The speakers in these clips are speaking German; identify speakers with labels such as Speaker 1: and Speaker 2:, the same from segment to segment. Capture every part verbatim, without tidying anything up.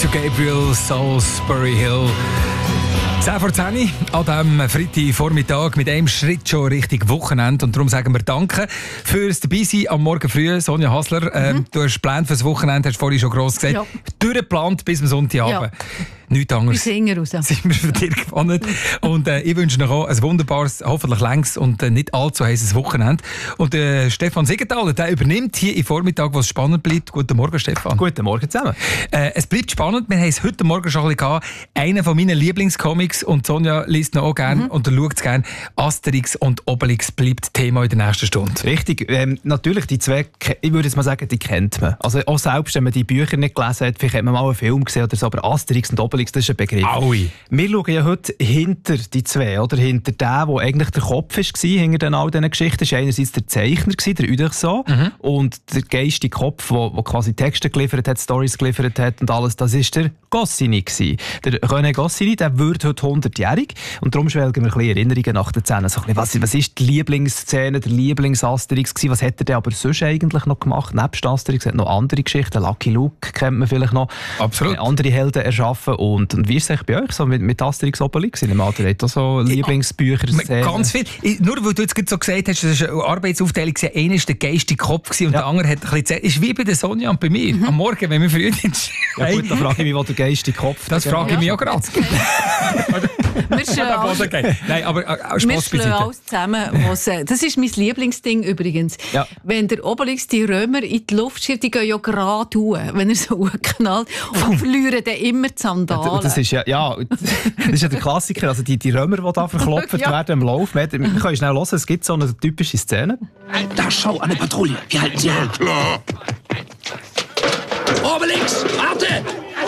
Speaker 1: to Gabriel, Salisbury Hill. zehn vor zehn an diesem Freitagvormittag mit einem Schritt schon Richtung Wochenende. Und darum sagen wir Danke fürs Dabeisein am Morgen früh. Sonja Hasler, mhm. ähm, du hast Pläne fürs Wochenende, hast du vorhin schon gross gesagt. Ja. Durchgeplant bis am Sonntagabend. Ja. Nichts anderes.
Speaker 2: Bis hinten raus.
Speaker 1: Sind wir für dich gewonnen. Und äh, ich wünsche noch auch ein wunderbares, hoffentlich längs und äh, nicht allzu heißes Wochenende. Und äh, Stefan Siegenthaler, der übernimmt hier im Vormittag, was spannend bleibt. Guten Morgen, Stefan.
Speaker 3: Guten Morgen zusammen.
Speaker 1: Äh, es bleibt spannend. Wir haben es heute Morgen schon ein bisschen gehabt. Einer von meinen Lieblingscomics, und Sonja liest ihn auch gerne mhm. und schaut es gerne. Asterix und Obelix bleibt Thema in der nächsten Stunde.
Speaker 3: Richtig. Ähm, natürlich, die zwei, ich würde jetzt mal sagen, die kennt man. Also auch selbst, wenn man die Bücher nicht gelesen hat, vielleicht hat man mal einen Film gesehen oder so, aber Asterix und Obelix, das ist ein Begriff.
Speaker 1: Aui.
Speaker 3: Wir schauen ja heute hinter die zwei, oder? Hinter dem, wo eigentlich der Kopf war, hinter all diesen Geschichten. Das war einerseits der Zeichner, der Uderzo, mhm. und der geistige Kopf, der quasi Texte geliefert hat, Storys geliefert hat und alles, das war der Goscinny. Der René Goscinny, der wird heute hundertjährig, und darum schwelgen wir ein bisschen Erinnerungen nach den Zähnen. So ein bisschen, was, was ist die Lieblingsszene, der Lieblingsasterix gewesen? Was hat er denn aber sonst eigentlich noch gemacht? Nebst Asterix hat noch andere Geschichten. Lucky Luke kennt man vielleicht noch.
Speaker 1: Absolut.
Speaker 3: Andere Helden erschaffen. Und, und wie ist es bei euch so mit, mit Asterix Obelix? In Alter hat so Lieblingsbücher?
Speaker 1: Ganz viel. Nur weil du jetzt so gesagt hast, das war eine Arbeitsaufteilung. Einer war der geistige Kopf und ja. der andere hat ein bisschen Zeit. Ist wie bei der Sonja und bei mir. Mhm. Am Morgen, wenn wir früh sind.
Speaker 3: Ja gut, dann frage ich mich, wo der geistige Kopf...
Speaker 1: Das frage ich
Speaker 2: ja.
Speaker 1: mich auch gerade.
Speaker 2: Wir schlagen
Speaker 1: Nein, aber äh, Spaß beiseite.
Speaker 2: alles zusammen. Was, äh, das ist mein Lieblingsding übrigens. Ja. Wenn der Obelix die Römer in die Luft schiebt, die gehen ja gerade hoch, wenn er so hochknallt, und verlieren dann immer die Sandalen.
Speaker 3: Das ist ja, ja, das ist ja der Klassiker. Also die, die Römer, die da verklopft ja. werden im Lauf. Wir können schnell hören, es gibt so eine typische Szene.
Speaker 4: Da, schau, eine Patrouille. Wir halten sie an. Klar. Obelix, warte!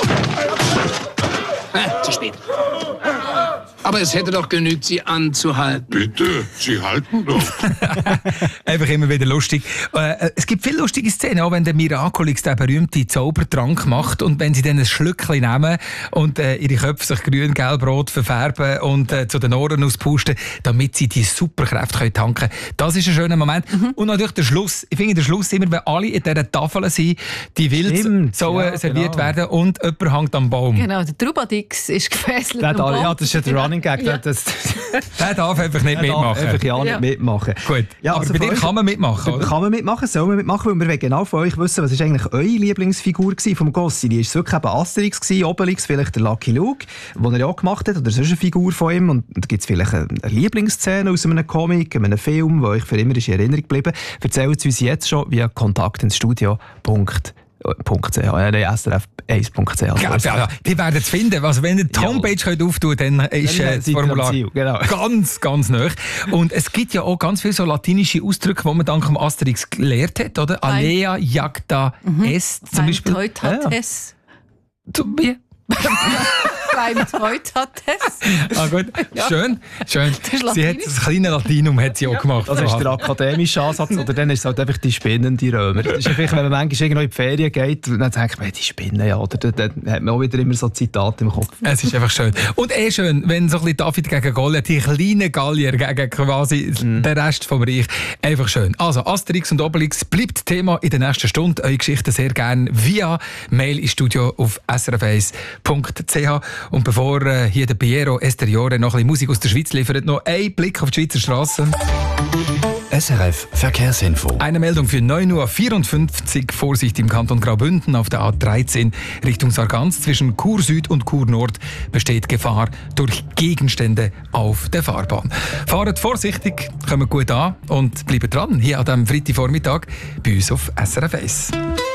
Speaker 4: Ah, zu spät. Aber es hätte doch genügt, sie anzuhalten.
Speaker 5: Bitte, Sie halten doch.
Speaker 1: Einfach immer wieder lustig. Äh, es gibt viele lustige Szenen, auch wenn der Miraculix den berühmten Zaubertrank macht und wenn sie dann ein Schlückchen nehmen und äh, ihre Köpfe sich grün, gelb, rot verfärben und äh, zu den Ohren auspusten, damit sie die Superkräfte können tanken können. Das ist ein schöner Moment. Mhm. Und natürlich der Schluss. Ich finde der Schluss immer, wenn alle in dieser Tafel sind, die wild Stimmt. sollen ja, serviert genau. werden und jemand hängt am Baum.
Speaker 2: Genau, der Trubadix ist gefesselt am Baum.
Speaker 3: Ja, das ist ja der Running Gag. Ja. Das,
Speaker 1: der darf einfach nicht
Speaker 3: der
Speaker 1: mitmachen.
Speaker 3: Darf einfach ja nicht ja. mitmachen.
Speaker 1: Gut,
Speaker 3: ja,
Speaker 1: aber
Speaker 3: also
Speaker 1: bei dir kann man mitmachen, oder?
Speaker 3: Kann man mitmachen, soll man mitmachen, weil wir wollen genau von euch wissen, was ist eigentlich eure Lieblingsfigur vom Goscinny? Ist es wirklich eben Asterix gewesen, Obelix, vielleicht der Lucky Luke, den er ja auch gemacht hat, oder sonst eine Figur von ihm? Und da gibt es vielleicht eine Lieblingsszene aus einem Comic, einem Film, der euch für immer ist in Erinnerung geblieben. Erzählt es uns jetzt schon via kontakt ins Studio punkt .ch, nein, S R F eins punkt c h.
Speaker 1: Ja, ja, die werden es finden. Also, wenn ihr die Homepage ja. auftun könnt, dann ist äh, das Formular genau. ganz, ganz nah. Und es gibt ja auch ganz viele so latinische Ausdrücke, die man dank dem Asterix gelernt hat, oder? Alea jacta mhm. est, zum Beispiel.
Speaker 2: Heute hat es.
Speaker 1: Zu mir.
Speaker 2: Beim heute hat es.
Speaker 1: Ah, gut. Ja. Schön, schön. Sie hat das kleine Latinum hat sie auch gemacht.
Speaker 3: Das ist der akademische Ansatz. Oder dann ist es halt einfach die spinnende Römer. Das ist einfach, wenn man manchmal irgendwo in die Ferien geht, dann denkt man, die Spinnen, ja. Oder dann, dann hat man auch wieder immer so Zitate im Kopf.
Speaker 1: Es ist einfach schön. Und eh schön, wenn so ein bisschen David gegen Goliath, die kleinen Gallier gegen quasi mm. den Rest vom Reich. Einfach schön. Also, Asterix und Obelix bleibt Thema in der nächsten Stunde. Eure Geschichten sehr gerne via Mail ins Studio auf s r f eins punkt c h. Und bevor äh, hier der Piero Esteriore noch ein bisschen Musik aus der Schweiz liefert, noch ein Blick auf die Schweizer Strassen.
Speaker 6: S R F Verkehrsinfo.
Speaker 1: Eine Meldung für neun Uhr vierundfünfzig. Vorsicht im Kanton Graubünden auf der A dreizehn Richtung Sargans. Zwischen Chur Süd und Chur Nord besteht Gefahr durch Gegenstände auf der Fahrbahn. Fahrt vorsichtig, kommt gut an und bleibt dran hier an diesem Freitagvormittag bei uns auf S R F eins.